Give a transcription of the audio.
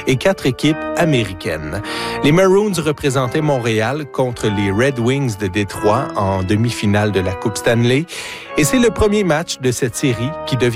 et 4 équipes américaines. Les Maroons représentaient Montréal contre les Red Wings de Détroit en demi-finale de la Coupe Stanley. Et c'est le premier match de cette série qui devient